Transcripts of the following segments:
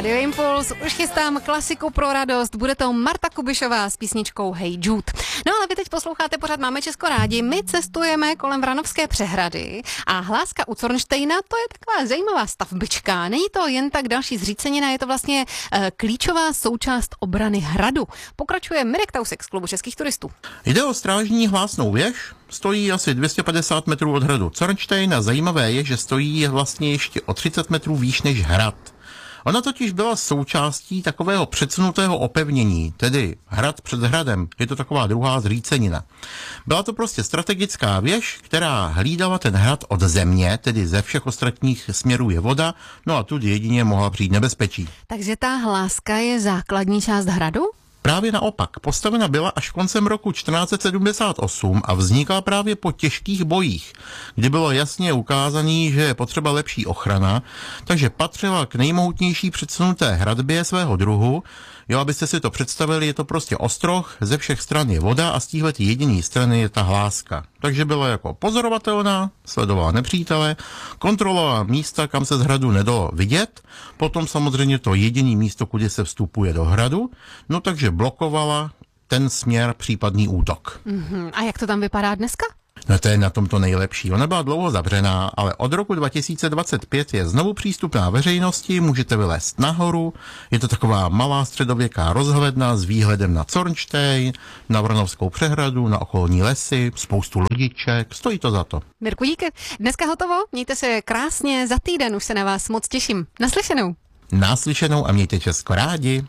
Rádio Impuls, už chystám klasiku pro radost, bude to Marta Kubišová s písničkou Hey Jude. No ale vy teď posloucháte pořád Máme Česko rádi, my cestujeme kolem Vranovské přehrady a Hláska u Cornštejna, to je taková zajímavá stavbička. Není to jen tak další zřícenina, je to vlastně klíčová součást obrany hradu. Pokračuje Mirek Tausek z Klubu českých turistů. Jde o strážní hlásnou věž, stojí asi 250 metrů od hradu Cornštejn a zajímavé je, že stojí vlastně ještě o 30 metrů výš než hrad. Ona totiž byla součástí takového předsunutého opevnění, tedy hrad před hradem, je to taková druhá zřícenina. Byla to prostě strategická věž, která hlídala ten hrad od země, tedy ze všech ostatních směrů je voda, no a tudy jedině mohla přijít nebezpečí. Takže ta hláska je základní část hradu? Právě naopak, postavena byla až koncem roku 1478 a vznikla právě po těžkých bojích, kdy bylo jasně ukázané, že je potřeba lepší ochrana, takže patřila k nejmohutnější předsunuté hradbě svého druhu. Jo, abyste si to představili, je to prostě ostroh, ze všech stran je voda a z téhleté jediné strany je ta hláska. Takže byla jako pozorovatelná, sledovala nepřítele, kontrolovala místa, kam se z hradu nedalo vidět, potom samozřejmě to jediné místo, kudy se vstupuje do hradu, no takže blokovala ten směr případný útok. A jak to tam vypadá dneska? No to je na tom to nejlepší. Ona byla dlouho zavřená, ale od roku 2025 je znovu přístupná veřejnosti, můžete vylézt nahoru, je to taková malá středověká rozhledna s výhledem na Cornštejn, na Vranovskou přehradu, na okolní lesy, spoustu lodiček, stojí to za to. Mirku, díky. Dneska hotovo, mějte se krásně, za týden už se na vás moc těším. Naslyšenou. Naslyšenou a mějte Česko rádi.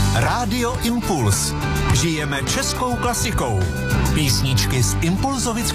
Rádio Impuls. Žijeme českou klasikou. Písničky z Impulzovic